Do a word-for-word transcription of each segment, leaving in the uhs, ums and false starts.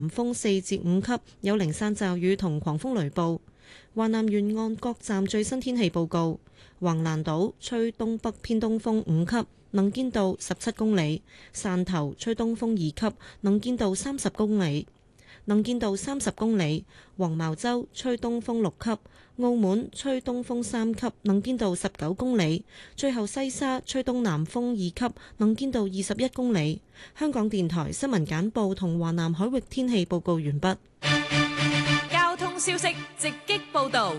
風四至五級，有零散驟雨同狂風雷暴。華南沿岸各站最新天氣報告：橫瀾島吹東北偏東風五級，能見度十七公里；汕頭吹東風二級，能見度三十公里。能見度三十公里，黃茅洲吹東風六級，澳門吹東風三級，能見度十九公里。最後西沙吹東南風二級，能見度二十一公里。香港電台新聞簡報同華南海域天氣報告完畢。 交通消息直擊報導。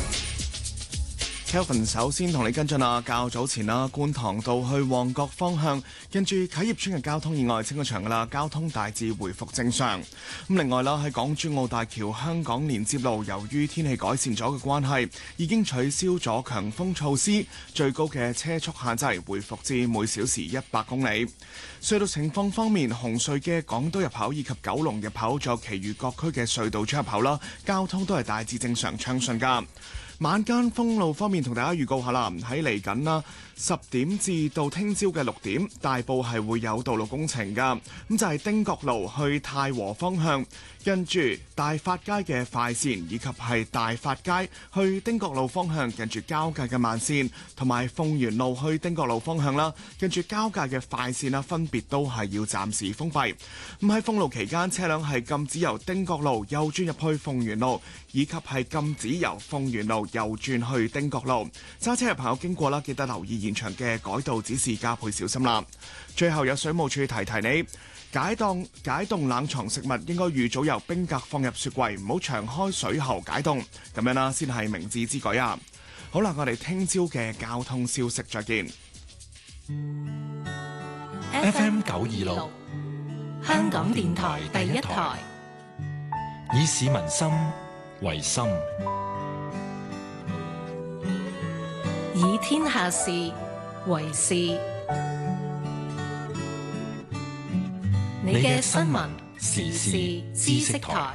Kelvin 首先同你跟進啊，較早前啦，觀塘道去旺角方向，近住啟業邨嘅交通意外清咗場噶啦，交通大致回復正常。咁另外啦，喺港珠澳大橋香港連接路，由於天氣改善咗嘅關係，已經取消咗強風措施，最高嘅車速限制回復至每小時一百公里。隧道情況方面，紅隧嘅港島入口以及九龍入口，仲有其餘各區嘅隧道出入口啦，交通都係大致正常暢順噶。晚間封路方面，同大家預告下啦，喺嚟緊啦十點至到聽朝嘅六點，大埔係會有道路工程㗎。咁就係汀角路去太和方向，跟住大發街嘅快線，以及係大發街去汀角路方向，跟住交界嘅慢線，同埋鳳園路去汀角路方向啦，跟住交界嘅快線啦，分別都係要暫時封閉。咁喺封路期間，車輛係禁止由汀角路右轉入去鳳園路，以及係禁止由鳳園路右轉去汀角路。揸車嘅朋友經過啦，記得留意現場嘅改道指示，加倍小心啦。最後有水務署提提你，解凍解凍冷藏食物應該預早由冰格放入雪櫃，唔好長開水喉解凍，咁樣啦先係明智之舉啊！好啦，我哋聽朝嘅交通消息再見。 F M 九二六，香港電台第一台，以市民心為心， 以天下事為事。你嘅新聞時事知識台。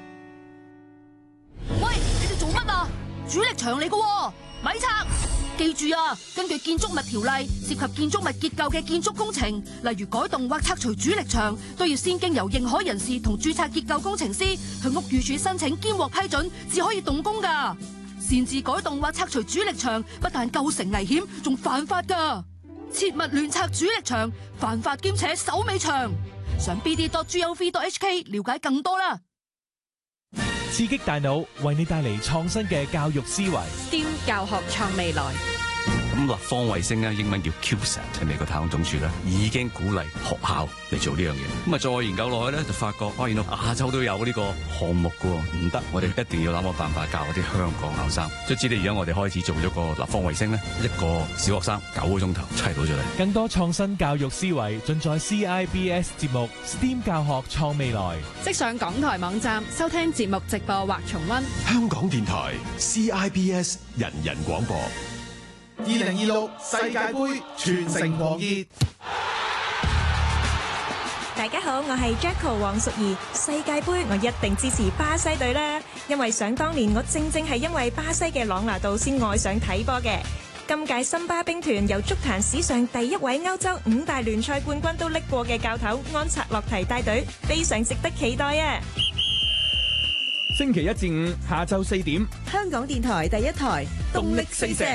喂，你哋做乜啊？主力牆嚟㗎，咪拆！記住啊，根據建築物條例，涉及建築物結構嘅建築工程，例如改動或拆除主力牆，都要先經由認可人士同註冊結構工程師向屋宇署申請兼獲批准，至可以動工㗎。擅自改動或拆除主力牆，不但構成危險，仲犯法㗎。切勿亂拆主力牆，犯法兼且手尾長。上 b d dot gov dot h k 了解更多啦。 刺激大腦，為你帶嚟創新嘅教育思維。 STEAM 教學創未來。 咁立方衛星咧，英文叫 CubeSat， 喺美國太空總署咧已經鼓勵學校嚟做呢樣嘢。咁啊，再研究落去咧，就發覺哇，原來亞洲都有呢個項目噶，唔得，我哋一定要諗個辦法教嗰啲香港學生。所以知道而家我哋開始做咗個立方衛星咧，一個小學生九個鐘頭砌到咗嚟。 更多創新教育思維盡在 C I B S 節目 STEAM 教學創未來。 即上港台網站收聽節目直播或重溫。 香港電台 C I B S 人人廣播。 二零二六世界盃全城狂熱。 大家好，我係 Jacko 黃淑儀。世界盃我一定支持巴西隊啦，因為想當年我正正係因為巴西嘅朗拿度先愛上睇波嘅。今屆森巴兵團由足壇史上第一位歐洲五大聯賽冠軍都拎過嘅教頭安察洛提帶隊，非常值得期待啊！ 星期一至五下晝四點， 香港電台第一台動力四射。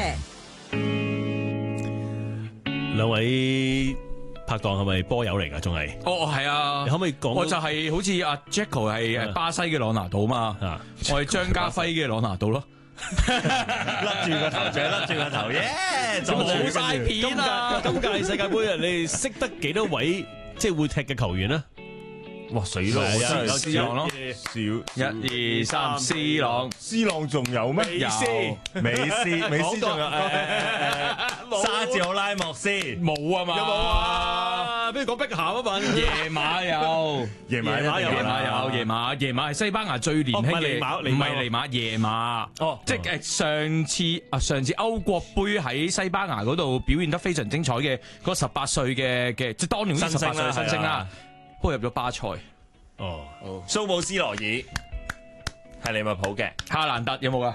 兩位拍檔係咪波友嚟㗎？仲係哦，係啊！ 你可唔可以講？ 我就係好似阿 Jacko 係誒巴西嘅朗拿度嘛，啊、我係張家輝嘅朗拿度咯。 笠住個頭像，笠住個頭，耶！就冇晒片啊！ 今屆世界盃啊，你哋識得幾多位即係會踢嘅球員啊？哇！死咯， 有 C 朗咯， 少一二三 C 朗 ，C 朗仲有咩？ 有美斯，美斯仲有沙治奧拉莫斯， 冇啊嘛？ 有冇啊？不如講碧咸啊嘛？ 夜馬有， 夜馬有， 夜馬有，夜馬夜馬係西班牙最年輕嘅，唔係尼馬，夜馬哦， 即係上次啊，上次歐國杯喺西班牙嗰度表現得非常精彩嘅嗰十八歲嘅嘅，即係當年嗰十八歲新星啦。不過入咗巴塞。 哦，蘇姆斯羅爾係利物浦嘅， 哈蘭特有冇啊？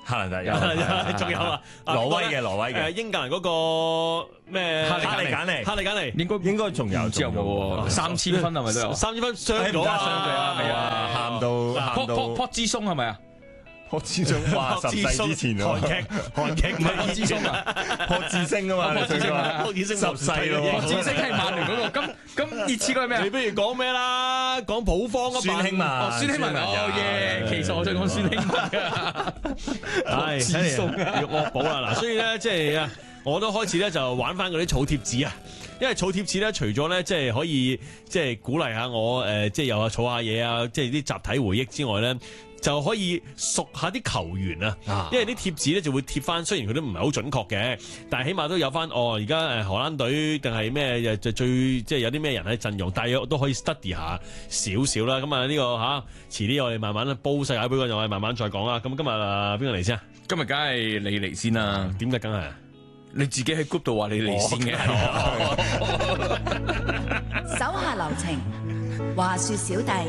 克蘭特有， 仲有啊， 挪威嘅挪威嘅誒英格蘭嗰個咩哈利簡尼， 哈利簡尼應該應該仲有， 唔知有冇喎？三千分係咪都有？ 三千分傷咗啊！ 係啊，喊到喊到。 朴之松係咪啊？ 朴智松話十世之前韓劇韓劇唔係朴智松啊， 朴智星啊嘛， 朴智星啊，朴智星十世咯， 朴智星係曼聯嗰個，咁咁熱刺嗰係咩啊？ 你不如講咩啦？講普方啊， 孫興文， 哦，孫興文哦耶！其實我想講孫興文㗎， 朴智松要惡補啦嗱，所以咧即係啊，我都開始咧就玩翻嗰啲草貼紙啊。因為草貼紙咧，除咗咧即係可以即係鼓勵下我誒，即係有下儲下嘢啊，即係啲集體回憶之外咧，就可以熟下啲球員啊。因為啲貼紙咧就會貼翻，雖然佢都唔係好準確嘅，但係起碼都有翻哦。而家誒荷蘭隊定係咩就最即係有啲咩人喺陣容，大約都可以 study 下少少啦。咁啊呢個嚇遲啲我哋慢慢煲世界盃嗰陣，我哋慢慢再講啦。咁今日啊邊個嚟先啊？ 今日梗係你嚟先啦。 點解梗係？ 你自己喺 group 度話你嚟先嘅。 手下留情，話說小弟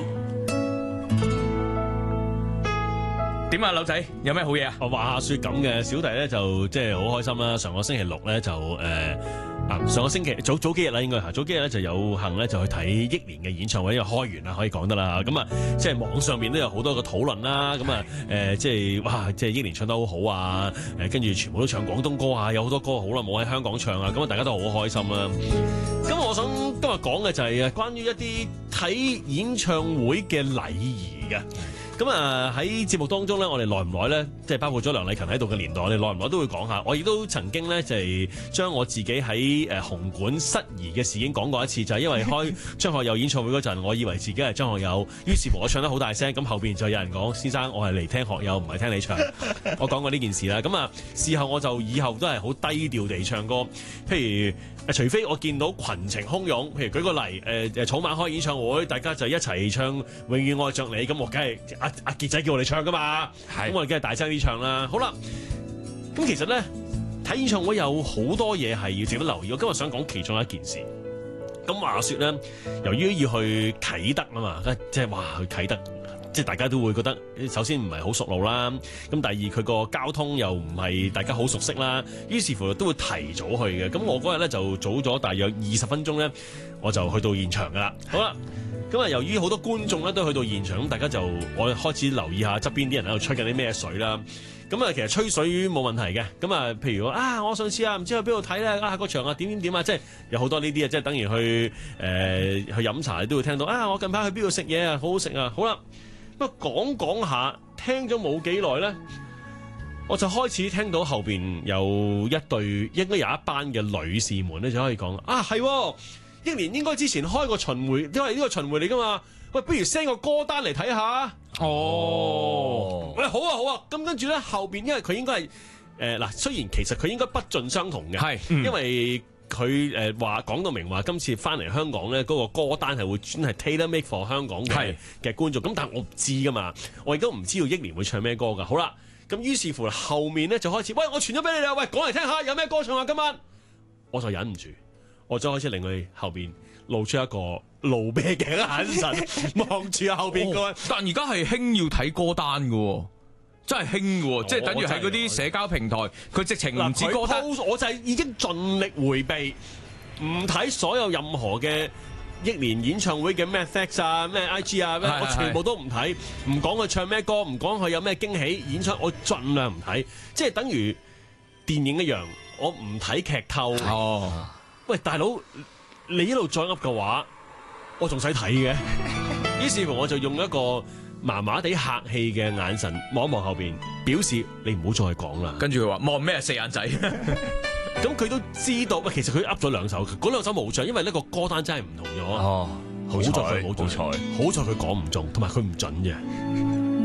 點啊，柳仔有咩好嘢啊？ 話說咁嘅，小弟咧就即係好開心啦。上個星期六咧就誒。呃啊！上個星期早早幾日啦，應該係早幾日咧就有幸咧就去睇憶蓮嘅演唱會，因為開完啦，可以講得啦。咁啊，即係網上面都有好多個討論啦。咁啊，誒，即係哇，即係憶蓮唱得好好啊！誒，跟住全部都唱廣東歌啊，有好多歌好耐冇喺香港唱啊，咁啊，大家都好開心啦。咁我想今日講嘅就係啊，關於一啲睇演唱會嘅禮儀嘅。咁啊喺節目當中咧，我哋耐唔耐咧，即係包括咗梁麗勤喺度嘅年代，我哋耐唔耐都會講下。我亦都曾經咧就係將我自己喺誒紅館失儀嘅事件講過一次，就係、是、因為開張學友演唱會嗰陣，我以為自己係張學友，於是乎我唱得好大聲，咁後邊就有人講：先生，我係嚟聽學友，唔係聽你唱。我講過呢件事啦。咁啊，事後我就以後都係好低調地唱歌，譬如。除非我見到群情洶湧，譬如舉個例，誒誒草蜢開演唱會，大家就一齊唱《永遠愛着你》，咁我梗係阿阿傑仔叫我哋唱噶嘛，咁我哋梗係大聲啲唱啦。好啦，咁其實咧睇演唱會有好多嘢係要值得留意。我今日想講其中一件事。咁話說咧，由於要去啟德啊嘛，即係話去啟德。即係大家都會覺得，首先唔係好熟路啦，咁第二佢個交通又唔係大家好熟悉啦，於是乎都會提早去嘅。咁我嗰日咧就早咗大約二十分鐘咧，我就去到現場噶啦。好啦，咁啊由於好多觀眾咧都去到現場，咁大家就我開始留意下側邊啲人喺度吹緊啲咩水啦。咁啊其實吹水冇問題嘅。咁啊譬如啊，我上次啊唔知去邊度睇咧，啊個場啊點點點啊，即係有好多呢啲啊，即係等於去誒、呃、去飲茶，你都會聽到啊，我近排去邊度食嘢啊，好好食啊。好啦。不過講講下，聽咗冇幾耐咧，我就開始聽到後邊有一對，應該有一班嘅女士們咧，就可以講啊，係憶蓮應該之前開過巡迴，因為呢個巡迴嚟噶嘛。喂，不如 send 個歌單嚟睇下。哦，喂，好啊好啊。咁跟住咧後邊，因為佢應該係誒嗱，雖然其實佢應該不盡相同嘅，係、嗯、因為。佢誒話講到明話，今次翻嚟香港咧，嗰、那個歌單係會專係 tailor make for 香港嘅嘅觀眾。咁但係我唔知噶嘛，我亦都唔知道憶蓮會唱咩歌噶。好啦，咁於是乎後面咧就開始，喂，我傳咗俾你啦，喂，講嚟聽下有咩歌唱啊今晚。我就忍唔住，我就開始令佢後邊露出一個露啤嘅眼神，望住後邊個、哦。 但而家係興要睇歌單噶喎。真係興喎，即係等於喺嗰啲社交平台，佢直情唔止歌單， 我就係已經盡力迴避，唔睇所有任何嘅憶蓮演唱會嘅咩 Facts 啊、咩 I G 啊，我全部都唔睇，唔講佢唱咩歌，唔講佢有咩驚喜演出，我盡量唔睇，即係等於電影一樣，我唔睇劇透。哦，喂，大佬，你一路再噏嘅話，我仲使睇嘅？於是乎我就用一個麻麻地客氣嘅眼神望一望後邊，表示你唔好再講啦。 跟住佢話望咩四眼仔， 咁佢都知道。喂，其實佢噏咗兩首，嗰兩首冇唱，因為呢個歌單真係唔同咗。哦，好在佢冇彩，好在佢講唔中，同埋佢唔準嘅。